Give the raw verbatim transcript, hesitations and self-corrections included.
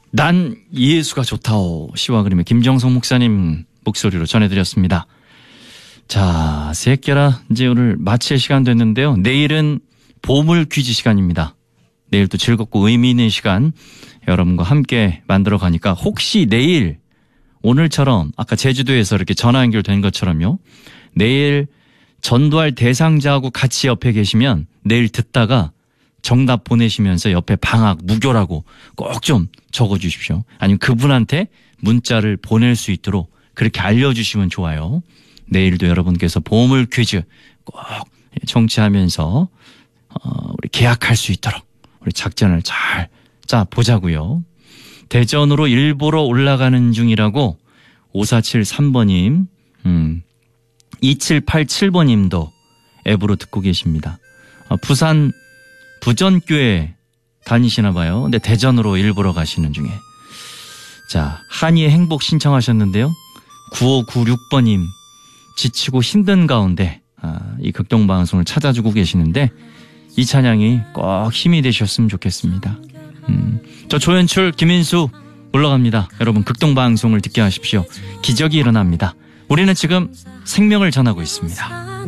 난 예수가 좋다오. 시와 그림의 김정성 목사님 목소리로 전해드렸습니다. 자, 새끼라 이제 오늘 마칠 시간 됐는데요. 내일은 보물 퀴즈 시간입니다. 내일 또 즐겁고 의미 있는 시간 여러분과 함께 만들어 가니까 혹시 내일 오늘처럼 아까 제주도에서 이렇게 전화 연결된 것처럼요. 내일 전도할 대상자하고 같이 옆에 계시면 내일 듣다가 정답 보내시면서 옆에 방학 무교라고 꼭 좀 적어주십시오. 아니면 그분한테 문자를 보낼 수 있도록 그렇게 알려주시면 좋아요. 내일도 여러분께서 보물 퀴즈 꼭 청취하면서 어, 우리 계약할 수 있도록 우리 작전을 잘 짜보자고요. 대전으로 일보러 올라가는 중이라고 오사칠삼 번님 음, 이칠팔칠 번님도 앱으로 듣고 계십니다. 어, 부산 부전교회 다니시나 봐요. 근데 대전으로 일보러 가시는 중에. 자, 한이의 행복 신청하셨는데요. 구오구육 번님 지치고 힘든 가운데 아, 이 극동방송을 찾아주고 계시는데 이 찬양이 꼭 힘이 되셨으면 좋겠습니다. 음, 저 조연출 김인수 올라갑니다. 여러분 극동방송을 듣게 하십시오. 기적이 일어납니다. 우리는 지금 생명을 전하고 있습니다.